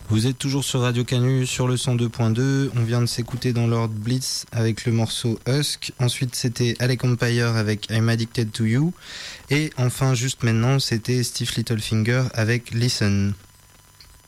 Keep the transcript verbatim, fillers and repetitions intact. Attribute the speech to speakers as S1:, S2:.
S1: Vous êtes toujours sur Radio Canu sur le cent deux point deux. On vient de s'écouter dans l'ordre Blitz avec le morceau Husk. Ensuite, c'était Alec Empire avec I'm Addicted to You. Et enfin, juste maintenant, c'était Steve Littlefinger avec Listen.